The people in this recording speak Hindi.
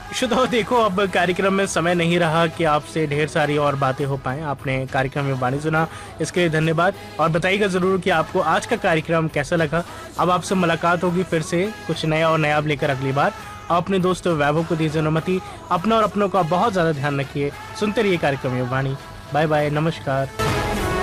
श्रोताओ देखो, अब कार्यक्रम में समय नहीं रहा कि आपसे ढेर सारी और बातें हो पाएं। आपने कार्यक्रम में वाणी सुना, इसके लिए धन्यवाद। और बताइएगा ज़रूर कि आपको आज का कार्यक्रम कैसा लगा। अब आपसे मुलाकात होगी फिर से कुछ नया और नया लेकर अगली बार। आप अपने दोस्त वैभव को दीजिए अनुमति। अपना और अपनों का बहुत ज़्यादा ध्यान रखिए। सुनते रहिए कार्यक्रम में वाणी। बाय बाय, नमस्कार।